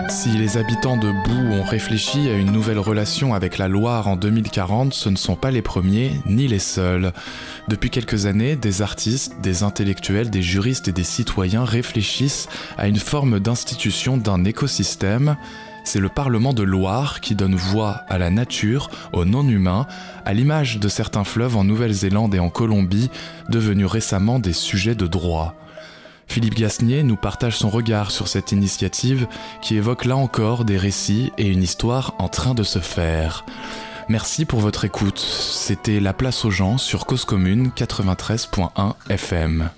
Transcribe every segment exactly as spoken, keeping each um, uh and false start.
Si les habitants de Bou ont réfléchi à une nouvelle relation avec la Loire en deux mille quarante, ce ne sont pas les premiers, ni les seuls. Depuis quelques années, des artistes, des intellectuels, des juristes et des citoyens réfléchissent à une forme d'institution d'un écosystème. C'est le Parlement de Loire qui donne voix à la nature, aux non-humains, à l'image de certains fleuves en Nouvelle-Zélande et en Colombie, devenus récemment des sujets de droit. Philippe Gasnier nous partage son regard sur cette initiative qui évoque là encore des récits et une histoire en train de se faire. Merci pour votre écoute. C'était La Place aux gens sur Cause Commune quatre-vingt-treize point un F M.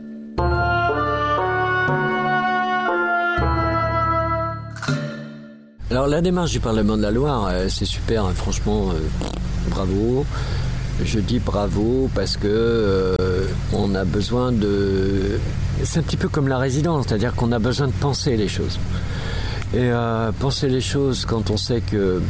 Alors la démarche du Parlement de la Loire, euh, c'est super, hein, franchement, euh, bravo. Je dis bravo parce que euh, on a besoin de... C'est un petit peu comme la résidence, c'est-à-dire qu'on a besoin de penser les choses. Et euh, penser les choses quand on sait que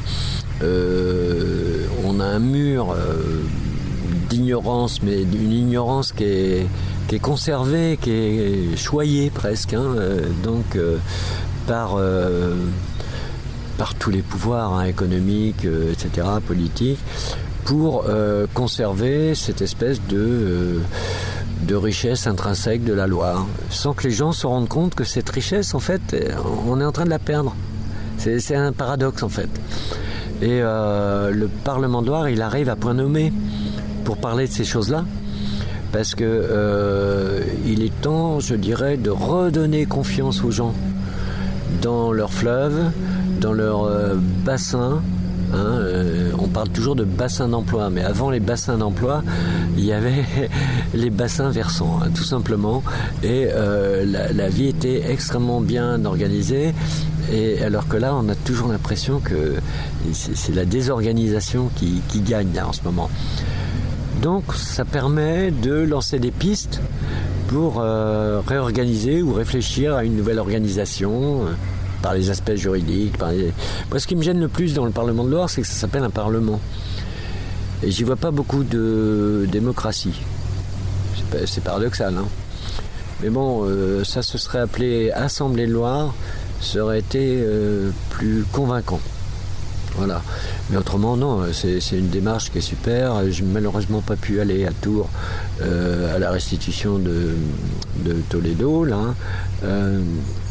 euh, on a un mur euh, d'ignorance, mais une ignorance qui est, qui est conservée, qui est choyée presque, hein, euh, donc euh, par... Euh, par tous les pouvoirs hein, économiques, euh, et cetera, politiques, pour euh, conserver cette espèce de, euh, de richesse intrinsèque de la Loire, sans que les gens se rendent compte que cette richesse, en fait, on est en train de la perdre. C'est, c'est un paradoxe, en fait. Et euh, le Parlement de Loire, il arrive à point nommé pour parler de ces choses-là, parce que euh, il est temps, je dirais, de redonner confiance aux gens dans leurs fleuves, dans leurs euh, bassins. Hein, euh, on parle toujours de bassins d'emploi, mais avant les bassins d'emploi, il y avait les bassins versants, hein, tout simplement. Et euh, la, la vie était extrêmement bien organisée. Et alors que là, on a toujours l'impression que c'est, c'est la désorganisation qui, qui gagne là en ce moment. Donc, ça permet de lancer des pistes pour euh, réorganiser ou réfléchir à une nouvelle organisation euh, par les aspects juridiques. Par les... Moi, ce qui me gêne le plus dans le Parlement de Loire, c'est que ça s'appelle un parlement. Et j'y vois pas beaucoup de démocratie. C'est, pas, c'est paradoxal, hein. Mais bon, euh, ça se serait appelé Assemblée de Loire, ça aurait été euh, plus convaincant. Voilà. Mais autrement, non, c'est, c'est une démarche qui est super. Je n'ai malheureusement pas pu aller à Tours euh, à la restitution de, de Toledo, là. Euh,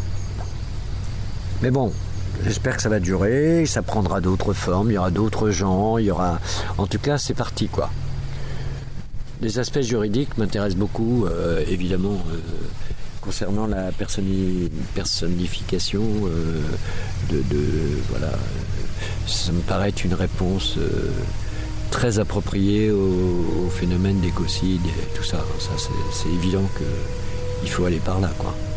mais bon, j'espère que ça va durer, ça prendra d'autres formes, il y aura d'autres gens, il y aura... En tout cas, c'est parti, quoi. Les aspects juridiques m'intéressent beaucoup, euh, évidemment, euh, concernant la personni... personnification euh, de, de... Voilà... Ça me paraît une réponse euh, très appropriée au, au phénomène d'écocide et tout ça. Ça c'est, c'est évident qu'il faut aller par là, quoi.